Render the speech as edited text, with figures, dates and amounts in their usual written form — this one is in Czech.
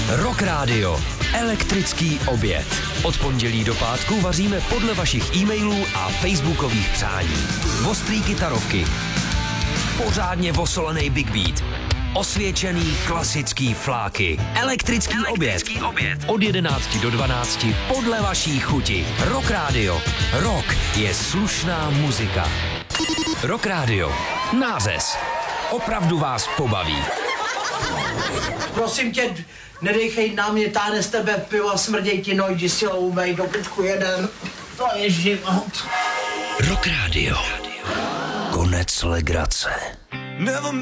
Rock Radio. Elektrický oběd. Od pondělí do pátku vaříme podle vašich e-mailů a facebookových přání. Ostrý kytarovky. Pořádně vosolený big beat. Osvědčený klasický fláky. Elektrický oběd. Od 11 do 12 podle vaší chuti. Rock Radio. Rock je slušná muzika. Rock Radio. Nářez. Opravdu vás pobaví. Prosím tě, nedejchej na mě, táhne z tebe pivo a smrděj ti nojdi silou, mej do pičku jeden. To je život. Rock Radio. Konec legrace.